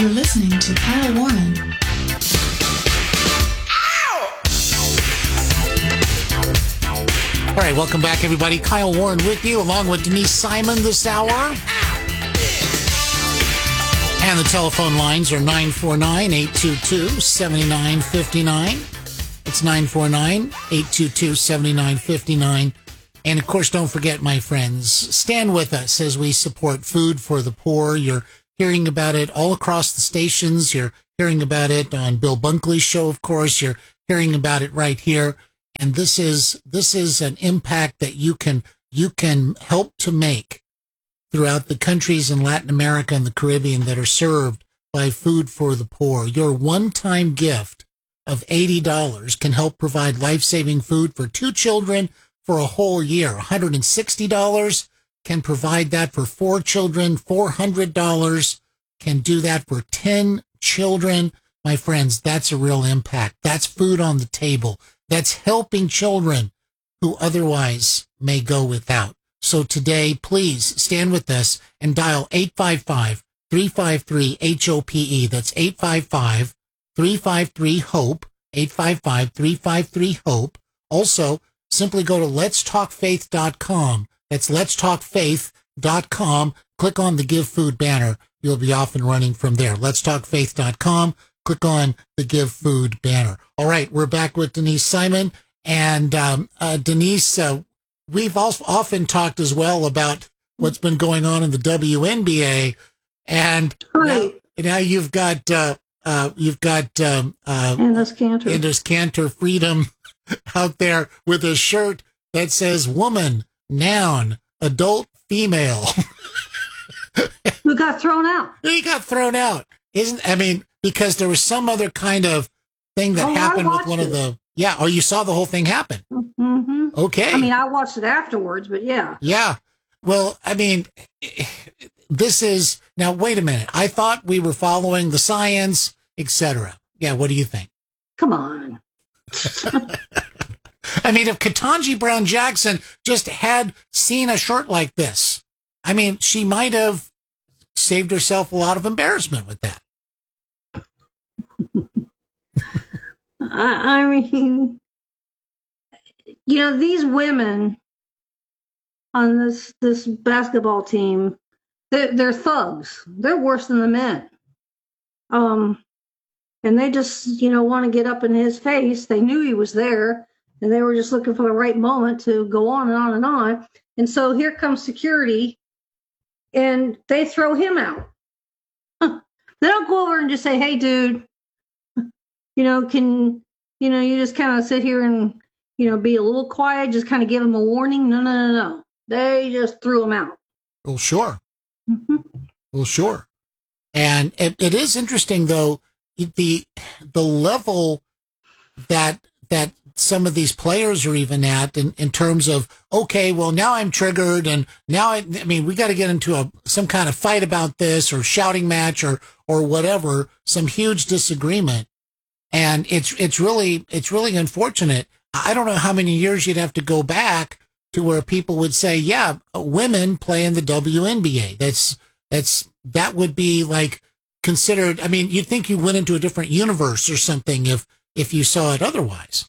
You're listening to Kyle Warren. All right, welcome back, everybody. Kyle Warren with you, along with Denise Simon this hour. And the telephone lines are 949-822-7959. It's 949-822-7959. And, of course, don't forget, my friends, stand with us as we support food for the poor. You're hearing about it all across the stations. You're hearing about it on Bill Bunkley's show, of course. You're hearing about it right here. And this is an impact that you can help to make throughout the countries in Latin America and the Caribbean that are served by Food for the Poor. Your one-time gift of $80 can help provide life-saving food for 2 children for a whole year. $160 can provide that for 4 children. $400 can do that for 10 children. My friends, that's a real impact. That's food on the table. That's helping children who otherwise may go without. So today, please stand with us and dial 855-353-HOPE. That's 855-353-HOPE, 855-353-HOPE. Also, simply go to letstalkfaith.com. That's letstalkfaith.com. Click on the Give Food banner. You'll be off and running from there. Letstalkfaith.com. Click on the Give Food banner. All right, we're back with Denise Simon. And Denise, we've also often talked as well about what's been going on in the WNBA. And now you've got Candace Cantor Freedom out there with a shirt that says woman, noun, adult, female. Who got thrown out? He got thrown out. Because there was some other kind of thing that happened with one of the... Yeah, or you saw the whole thing happen. Mm-hmm. Okay. I watched it afterwards, but yeah. Yeah. Well, this is... Now, wait a minute. I thought we were following the science, etc. Yeah, what do you think? Come on. If Ketanji Brown Jackson just had seen a shirt like this, she might have saved herself a lot of embarrassment with that. These women on this basketball team, they're thugs. They're worse than the men. And they just, want to get up in his face. They knew he was there, and they were just looking for the right moment to go on and on and on. And so here comes security, and they throw him out. They don't go over and just say, hey, dude, can you just kind of sit here and, be a little quiet, just kind of give him a warning? No. They just threw him out. Well, sure. Mm-hmm. Well, sure. And it is interesting, though, the level that some of these players are even at in terms of, okay, well, now I'm triggered, and now we got to get into some kind of fight about this, or shouting match, or whatever, some huge disagreement. And it's really unfortunate. I don't know how many years you'd have to go back to where people would say, yeah, women play in the WNBA. That would be like considered. You'd think you went into a different universe or something if you saw it otherwise.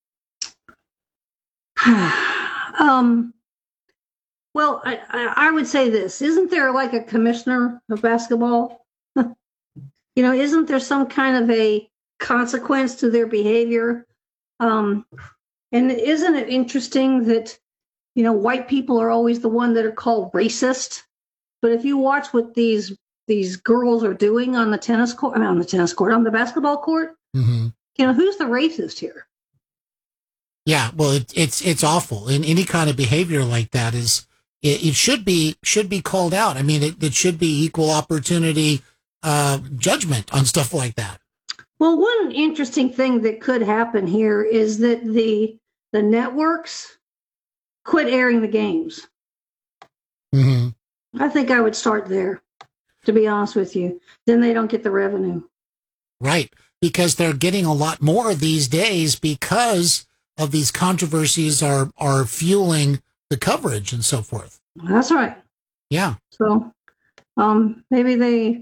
Well, I would say this. Isn't there like a commissioner of basketball? Isn't there some kind of a consequence to their behavior? And isn't it interesting that, white people are always the one that are called racist? But if you watch what these girls are doing on the basketball court, mm-hmm. Who's the racist here? Yeah, well, it's awful. And any kind of behavior like that it should be called out. It should be equal opportunity judgment on stuff like that. Well, one interesting thing that could happen here is that the networks quit airing the games. Mm-hmm. I think I would start there, to be honest with you. Then they don't get the revenue. Right, because they're getting a lot more these days because of these controversies are fueling the coverage and so forth. That's right. Yeah. So maybe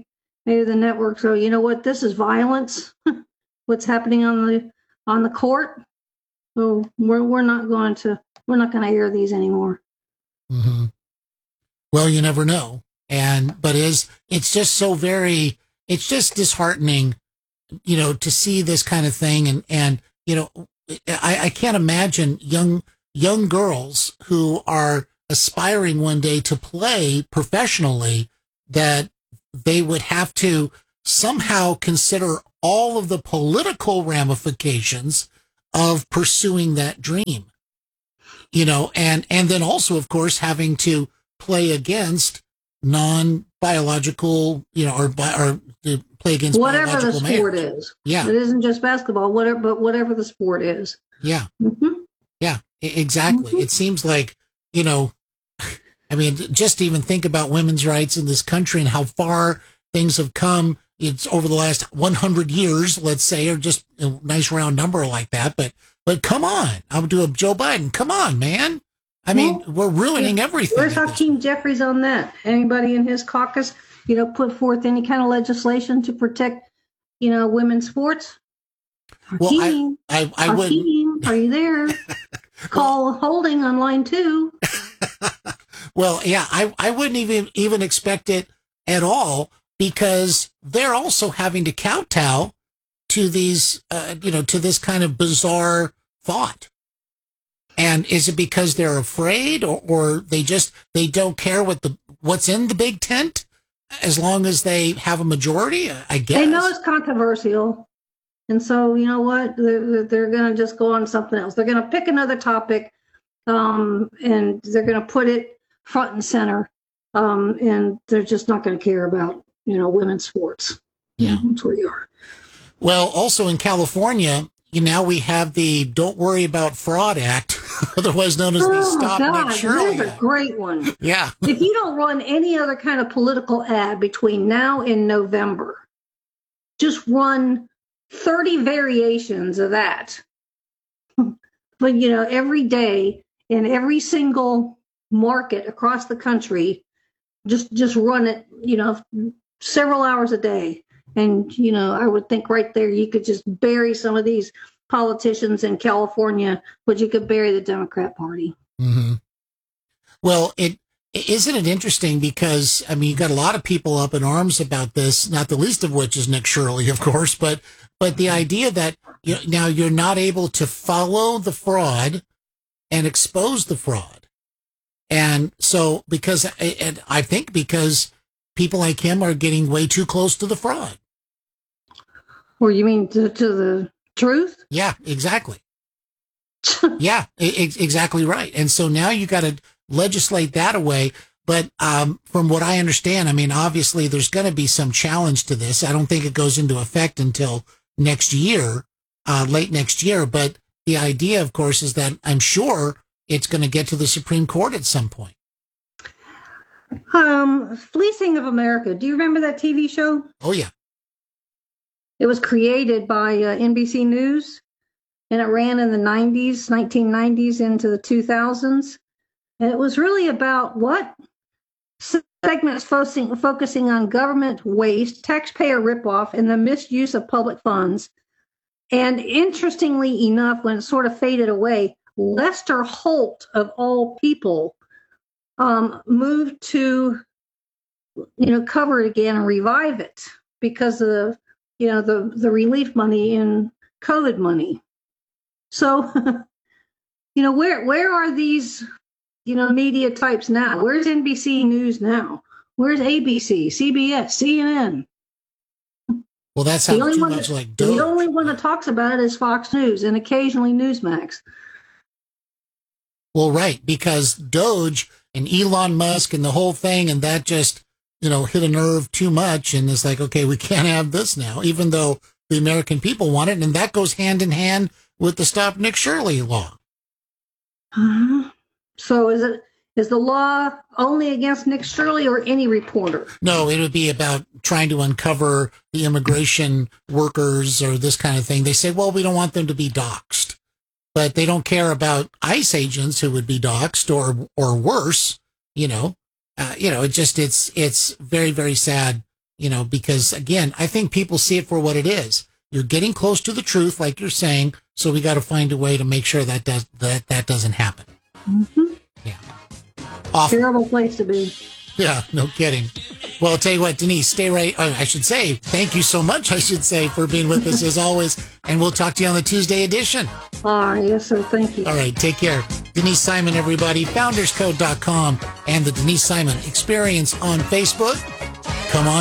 maybe the networks go, you know what, this is violence. What's happening on the court? So we're not going to air these anymore. Mm-hmm. Well, you never know. But it's just it's just disheartening, to see this kind of thing. And I can't imagine young girls who are aspiring one day to play professionally, that they would have to somehow consider all of the political ramifications of pursuing that dream, and then also, of course, having to play against non-biological, or to play against whatever the sport is. Yeah. It isn't just basketball, whatever the sport is. Yeah. Mm-hmm. Yeah, exactly. Mm-hmm. It seems like, just even think about women's rights in this country and how far things have come. It's over the last 100 years, let's say, or just a nice round number like that. But come on, I'll do a Joe Biden. Come on, man. We're ruining everything. Where's Hakeem Jeffries on that? Anybody in his caucus, put forth any kind of legislation to protect, women's sports? Hakeem, well, I wouldn't. Are you there? Call holding on line 2. Well, yeah, I wouldn't even expect it at all, because they're also having to kowtow to these, to this kind of bizarre thought. And is it because they're afraid, or they don't care what's in the big tent, as long as they have a majority? I guess they know it's controversial, and so you know what, they're going to just go on something else. They're going to pick another topic, and they're going to put it front and center, and they're just not going to care about women's sports. Yeah, that's where you are. Well, also in California, now we have the Don't Worry About Fraud Act, otherwise known as the Stop Nick Shirley Act. That's a great one. Yeah. If you don't run any other kind of political ad between now and November, just run 30 variations of that. But, every day in every single market across the country, just run it, several hours a day. And, I would think right there you could just bury some of these politicians in California, but you could bury the Democrat Party. Mm-hmm. Well, isn't it interesting, because, you got a lot of people up in arms about this, not the least of which is Nick Shirley, of course, but the idea that now you're not able to follow the fraud and expose the fraud. And so, I think because people like him are getting way too close to the fraud. Or you mean to the truth? Yeah, exactly. Yeah, exactly right. And so now you got to legislate that away. But from what I understand, obviously there's going to be some challenge to this. I don't think it goes into effect until next year, late next year. But the idea, of course, is that I'm sure it's going to get to the Supreme Court at some point. Fleecing of America. Do you remember that TV show? Oh, yeah. It was created by NBC News, and it ran in the 1990s into the 2000s. And it was really about what? Segments focusing on government waste, taxpayer ripoff, and the misuse of public funds. And interestingly enough, when it sort of faded away, Lester Holt, of all people, moved to, cover it again and revive it because of, the relief money and COVID money. So, where are these, media types now? Where's NBC News now? Where's ABC, CBS, CNN? Well, that sounds too much like Doge. The only one that talks about it is Fox News and occasionally Newsmax. Well, right, because Doge and Elon Musk and the whole thing, and that just, hit a nerve too much, and it's like, okay, we can't have this now, even though the American people want it, and that goes hand in hand with the Stop Nick Shirley law. So is the law only against Nick Shirley or any reporter? No, it would be about trying to uncover the immigration workers or this kind of thing. They say, well, we don't want them to be doxxed, but they don't care about ICE agents who would be doxxed or worse. It's very, very sad because again, I think people see it for what it is. You're getting close to the truth, like you're saying. So we got to find a way to make sure that doesn't happen. Mm-hmm. Yeah. Awful. Terrible place to be. Yeah, no kidding. Well, I'll tell you what, Denise, stay right. I should say, thank you so much, for being with us as always. And we'll talk to you on the Tuesday edition. Yes, sir. Thank you. All right, take care. Denise Simon, everybody, founderscode.com and the Denise Simon Experience on Facebook. Come on.